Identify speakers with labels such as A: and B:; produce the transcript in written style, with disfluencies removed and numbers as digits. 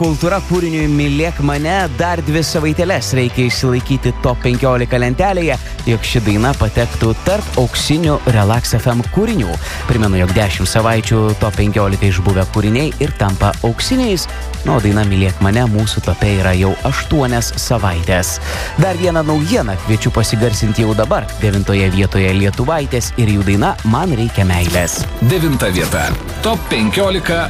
A: Kultūra kūriniui Mylėk mane dar 2 savaitėles reikia išsilaikyti top 15 lentelėje, jog ši daina patektų tarp auksinių Relax FM kūrinių. Primenu, jog 10 savaičių top 15 išbuvę kūriniai ir tampa auksiniais, o daina Mylėk mane mūsų tope yra jau 8 savaitės. Dar vieną naujieną kviečiu pasigarsinti jau dabar. 9 vietoje Lietuvaitės ir jų daina Man reikia meilės.
B: 9 vieta. Top 15